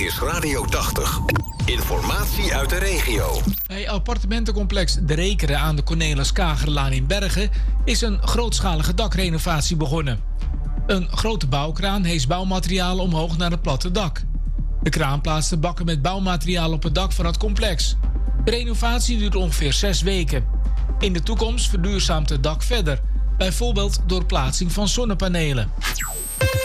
is Radio 80. Informatie uit de regio. Bij appartementencomplex De Rekeren aan de Cornelis Kagerlaan in Bergen is een grootschalige dakrenovatie begonnen. Een grote bouwkraan heest bouwmateriaal omhoog naar het platte dak. De kraan plaatste bakken met bouwmateriaal op het dak van het complex. De renovatie duurt ongeveer 6 weken. In de toekomst verduurzaamt het dak verder, bijvoorbeeld door plaatsing van zonnepanelen.